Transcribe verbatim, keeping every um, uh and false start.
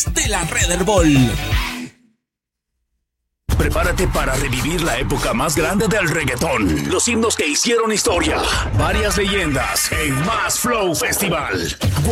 más de la Red Herbol. Prepárate para revivir la época más grande del reggaetón. Los himnos que hicieron historia. Varias leyendas en Más Flow Festival.